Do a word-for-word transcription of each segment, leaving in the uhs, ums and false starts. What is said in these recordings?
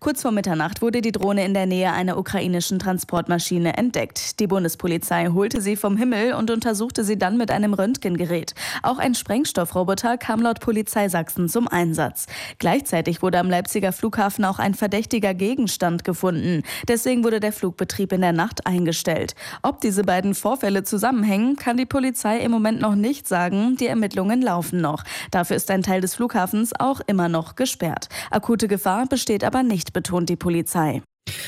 Kurz vor Mitternacht wurde die Drohne in der Nähe einer ukrainischen Transportmaschine entdeckt. Die Bundespolizei holte sie vom Himmel und untersuchte sie dann mit einem Röntgengerät. Auch ein Sprengstoffroboter kam laut Polizei Sachsen zum Einsatz. Gleichzeitig wurde am Leipziger Flughafen auch ein verdächtiger Gegenstand gefunden. Deswegen wurde der Flugbetrieb in der Nacht eingestellt. Ob diese beiden Vorfälle zusammenhängen, kann die Polizei im Moment noch nicht sagen. Die Ermittlungen laufen noch. Dafür ist ein Teil des Flughafens auch immer noch gesperrt. Akute Gefahr besteht aber nicht, betont die Polizei.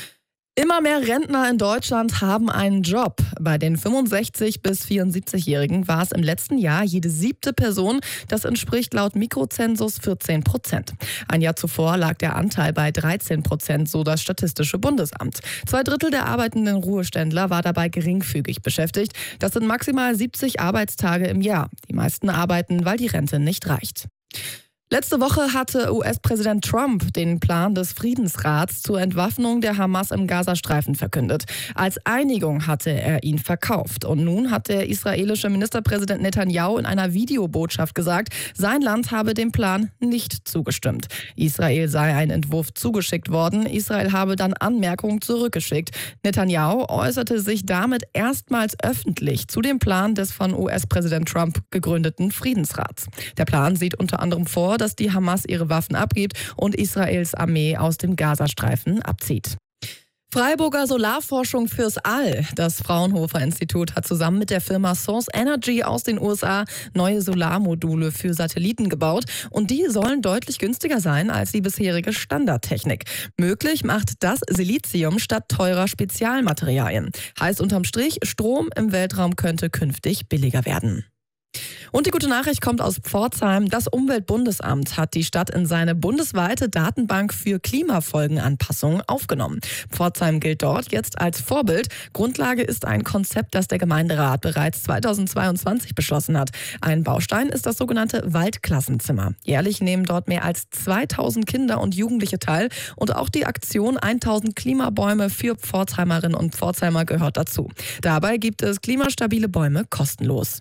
Immer mehr Rentner in Deutschland haben einen Job. Bei den fünfundsechzig- bis vierundsiebzigjährigen war es im letzten Jahr jede siebte Person. Das entspricht laut Mikrozensus vierzehn Prozent. Ein Jahr zuvor lag der Anteil bei dreizehn Prozent, so das Statistische Bundesamt. Zwei Drittel der arbeitenden Ruheständler war dabei geringfügig beschäftigt. Das sind maximal siebzig Arbeitstage im Jahr. Die meisten arbeiten, weil die Rente nicht reicht. Letzte Woche hatte U S-Präsident Trump den Plan des Friedensrats zur Entwaffnung der Hamas im Gazastreifen verkündet. Als Einigung hatte er ihn verkauft. Und nun hat der israelische Ministerpräsident Netanyahu in einer Videobotschaft gesagt, sein Land habe dem Plan nicht zugestimmt. Israel sei ein Entwurf zugeschickt worden. Israel habe dann Anmerkungen zurückgeschickt. Netanyahu äußerte sich damit erstmals öffentlich zu dem Plan des von U S-Präsident Trump gegründeten Friedensrats. Der Plan sieht unter anderem vor, dass die Hamas ihre Waffen abgibt und Israels Armee aus dem Gazastreifen abzieht. Freiburger Solarforschung fürs All. Das Fraunhofer-Institut hat zusammen mit der Firma Source Energy aus den U S A neue Solarmodule für Satelliten gebaut. Und die sollen deutlich günstiger sein als die bisherige Standardtechnik. Möglich macht das Silizium statt teurer Spezialmaterialien. Heißt unterm Strich, Strom im Weltraum könnte künftig billiger werden. Und die gute Nachricht kommt aus Pforzheim. Das Umweltbundesamt hat die Stadt in seine bundesweite Datenbank für Klimafolgenanpassungen aufgenommen. Pforzheim gilt dort jetzt als Vorbild. Grundlage ist ein Konzept, das der Gemeinderat bereits zweitausendzweiundzwanzig beschlossen hat. Ein Baustein ist das sogenannte Waldklassenzimmer. Jährlich nehmen dort mehr als zweitausend Kinder und Jugendliche teil. Und auch die Aktion tausend Klimabäume für Pforzheimerinnen und Pforzheimer gehört dazu. Dabei gibt es klimastabile Bäume kostenlos.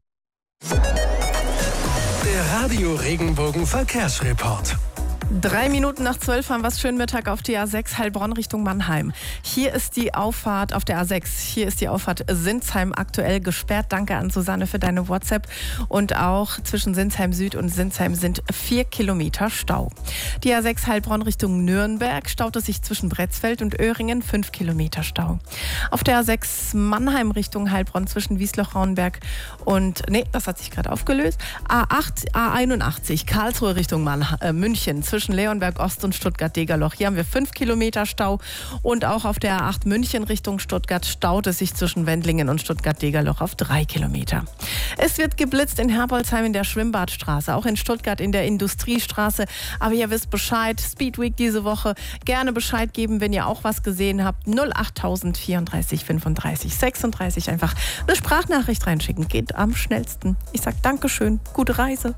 Der Radio Regenbogen Verkehrsreport. Drei Minuten nach zwölf haben wir es. Schönen Mittag auf die A sechs Heilbronn Richtung Mannheim. Hier ist die Auffahrt auf der A sechs. Hier ist die Auffahrt Sinsheim aktuell gesperrt. Danke an Susanne für deine WhatsApp. Und auch zwischen Sinsheim Süd und Sinsheim sind vier Kilometer Stau. Die A sechs Heilbronn Richtung Nürnberg staut es sich zwischen Bretzfeld und Öhringen. fünf Kilometer Stau. Auf der A sechs Mannheim Richtung Heilbronn zwischen Wiesloch-Rauenberg und, nee, das hat sich gerade aufgelöst. A acht, A einundachtzig Karlsruhe Richtung Mannheim, äh, München zwischen Zwischen Leonberg Ost und Stuttgart-Degerloch. Hier haben wir fünf Kilometer Stau. Und auch auf der A acht München Richtung Stuttgart staut es sich zwischen Wendlingen und Stuttgart-Degerloch auf drei Kilometer. Es wird geblitzt in Herbolzheim in der Schwimmbadstraße, auch in Stuttgart in der Industriestraße. Aber ihr wisst Bescheid, Speedweek diese Woche. Gerne Bescheid geben, wenn ihr auch was gesehen habt. null achttausend vierunddreißig fünfunddreißig sechsunddreißig. Einfach eine Sprachnachricht reinschicken. Geht am schnellsten. Ich sag Dankeschön, gute Reise.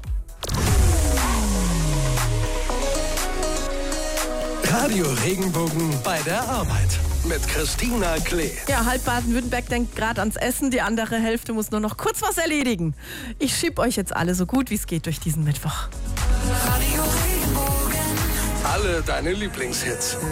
Radio Regenbogen bei der Arbeit mit Christina Klee. Ja, halb Baden-Württemberg denkt gerade ans Essen, die andere Hälfte muss nur noch kurz was erledigen. Ich schieb euch jetzt alle so gut wie es geht durch diesen Mittwoch. Radio Regenbogen. Alle deine Lieblingshits.